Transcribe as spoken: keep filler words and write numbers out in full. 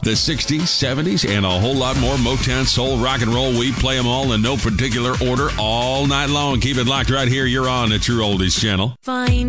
the sixties, seventies, and a whole lot more Motown, soul, rock and roll. We play them all in no particular order all night long. Keep it locked right here. You're on the True Oldies channel. Fine.